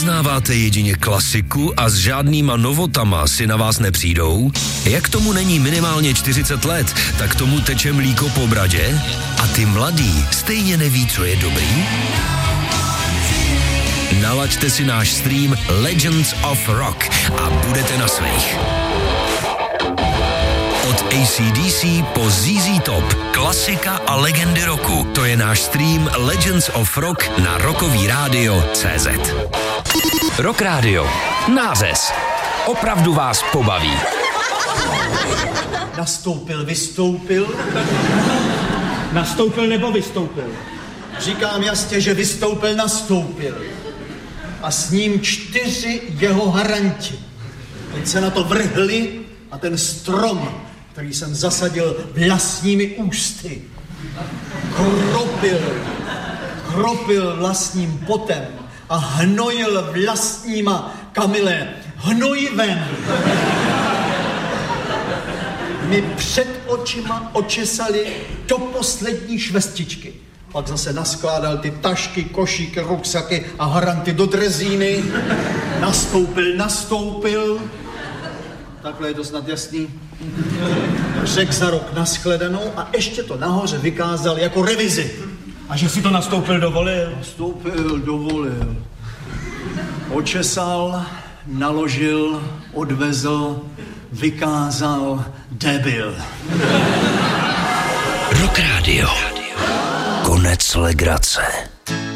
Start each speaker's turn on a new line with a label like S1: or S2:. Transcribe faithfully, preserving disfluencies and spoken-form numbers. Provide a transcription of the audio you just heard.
S1: Poznáváte jedině klasiku a s žádnýma novotama si na vás nepřijdou? Jak tomu není minimálně čtyřicet let, tak tomu teče mlíko po bradě? A ty mladý stejně neví, co je dobrý? Nalaďte si náš stream Legends of Rock a budete na svých. Od A C D C po Z Z Top, klasika a legendy roku. To je náš stream Legends of Rock na Rockový rádio tečka cé zet.
S2: Rock Radio. Nářez. Opravdu vás pobaví.
S3: Nastoupil, vystoupil.
S4: Nastoupil nebo vystoupil?
S3: Říkám jasně, že vystoupil, nastoupil. A s ním čtyři jeho haranti. Teď se na to vrhli a ten strom, který jsem zasadil vlastními ústy, kropil, kropil vlastním potem a hnojil vlastníma, Kamile, hnojivem. Mi před očima očesali do poslední švestičky. Pak zase naskládal ty tašky, košíky, ruksaky a haranty do drezíny. Nastoupil, nastoupil. Takhle je to snad jasný. Řek za rok nashledanou a ještě to nahoře vykázal jako revizi.
S4: A že si to nastoupil dovolil?
S3: Nastoupil, dovolil. Očesal, naložil, odvezl, vykázal, debil.
S1: Rock Radio. Konec legrace.